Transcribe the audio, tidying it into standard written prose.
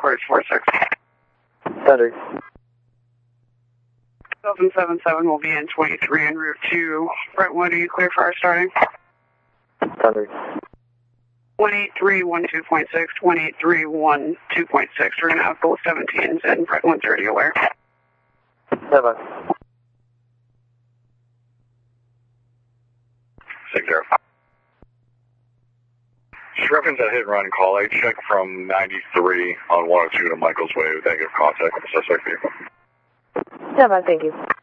headquarters 46. Thunder. 777 will be in 23 en route to Brentwood. Are you clear for our starting? Thunder. 18312.6, 18312.6. We're going to have both 17s and Brentwood 30 aware. 7. 60. Just reference that hit and run call. I check from 93 on 102 to Michael's Way with negative contact with the suspect vehicle. 7, thank you.